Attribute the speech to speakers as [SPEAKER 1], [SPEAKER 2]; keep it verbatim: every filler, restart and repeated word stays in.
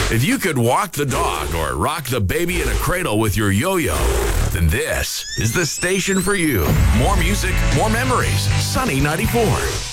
[SPEAKER 1] If you could walk the dog or rock the baby in a cradle with your yo-yo, then this is the station for you. More music, more memories. Sunny ninety-four.